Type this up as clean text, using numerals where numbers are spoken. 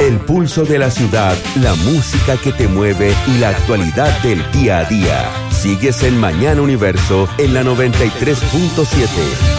El pulso de la ciudad, la música que te mueve y la actualidad del día a día. Sigues en Mañana Universo en la 93.7.